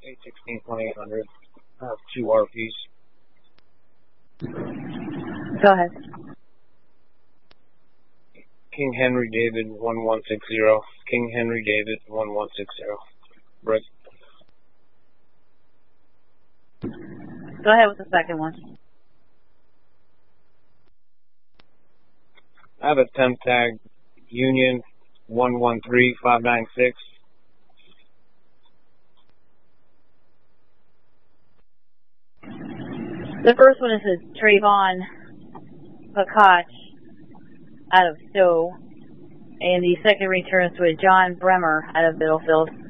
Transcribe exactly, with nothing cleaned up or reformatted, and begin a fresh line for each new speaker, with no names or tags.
eight sixteen twenty-eight hundred. I have two R Ps.
Go ahead.
King Henry David one one six zero. King Henry David one one six zero. Right.
Go ahead with the second one.
I have a temp tag Union one one three five nine six.
The first one is a Trayvon Pakach out of Stowe, and the second returns to a John Bremer out of Middlefield.